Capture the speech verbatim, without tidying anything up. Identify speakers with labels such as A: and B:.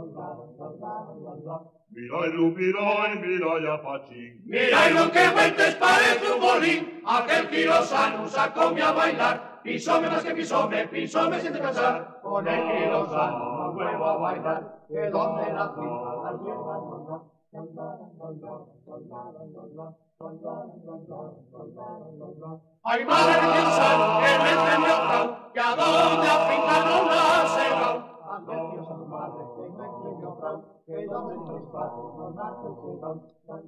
A: Mira y Lupiro y mira ya Pachín.
B: Mira y lo que vueltes parece un bolín, aquel quirosano sacóme a bailar, pisóme más que pisóme, pisóme sin descansar, con el quirosano no vuelvo a bailar, que donde la pista la lleva no. Ay, madre de Dios, que me entendió, que a donde la finca no la se va. Aquel Dios madre que me entendió, que donde mis padres no nace se va.